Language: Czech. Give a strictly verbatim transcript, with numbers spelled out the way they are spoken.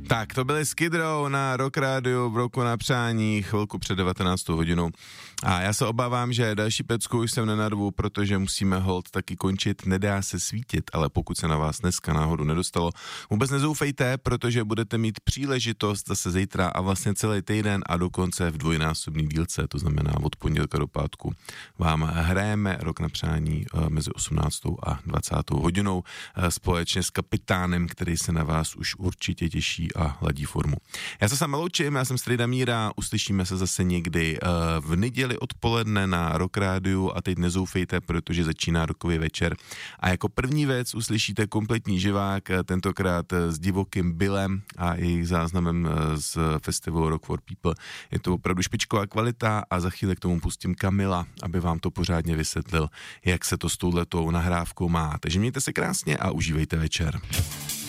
Tak, to byly Skid Row na Rock Radio v Roku na přání, chvilku před devatenáctou hodinou. A já se obávám, že další pecku už jsem nenarvu, protože musíme hold taky končit, nedá se svítit, ale pokud se na vás dneska náhodou nedostalo, vůbec nezoufejte, protože budete mít příležitost zase zítra a vlastně celý týden a dokonce v dvojnásobný dílce, to znamená od pondělka do pátku, vám hrajeme Rok na přání mezi osmnáctou a dvacátou hodinou společně s kapitánem, který se na vás už určitě těší a ladí formu. Já se sám loučím, já jsem Strejda Míra, uslyšíme se zase někdy v neděli odpoledne na Rock Rádiu a teď nezoufejte, protože začíná rokový večer. A jako první věc uslyšíte kompletní živák, tentokrát s Divokým Billem a jejich záznamem z festivalu Rock for People. Je to opravdu špičková kvalita a za chvíli k tomu pustím Kamila, aby vám to pořádně vysvětlil, jak se to s touhletou nahrávkou má. Takže mějte se krásně a užívejte večer.